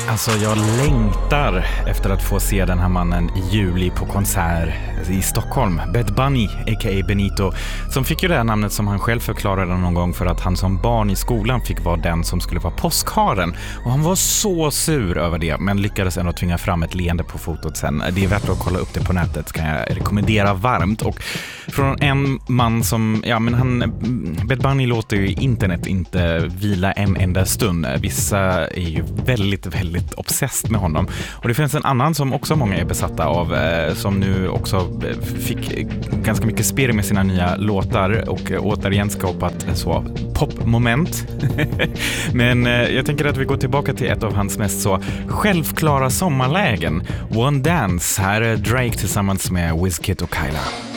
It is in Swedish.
Alltså jag längtar efter att få se den här mannen i juli på konsert i Stockholm. Bad Bunny, a.k.a. Benito, som fick ju det här namnet som han själv förklarade någon gång för att han som barn i skolan fick vara den som skulle vara påskharen. Och han var så sur över det, men lyckades ändå tvinga fram ett leende på fotot sen. Det är värt att kolla upp det på nätet, kan jag rekommendera varmt. Och från en man som, Bad Bunny låter ju internet inte vila en enda stund. Vissa är ju väldigt obsessed med honom. Och det finns en annan som också många är besatta av, som nu också fick ganska mycket spel med sina nya låtar och återigen skapat så popmoment. Men jag tänker att vi går tillbaka till ett av hans mest så självklara sommarlägen. One Dance, här är Drake tillsammans med Wizkid och Kyla.